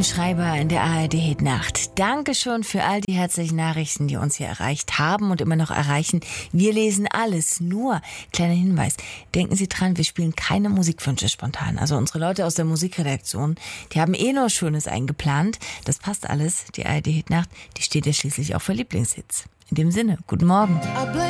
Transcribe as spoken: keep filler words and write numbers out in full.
Steven Schreiber in der A R D-Hit-Nacht. Danke schon für all die herzlichen Nachrichten, die uns hier erreicht haben und immer noch erreichen. Wir lesen alles. Nur, kleiner Hinweis, denken Sie dran, wir spielen keine Musikwünsche spontan. Also unsere Leute aus der Musikredaktion, die haben eh nur Schönes eingeplant. Das passt alles. Die A R D-Hit-Nacht, die steht ja schließlich auch für Lieblingshits. In dem Sinne, guten Morgen.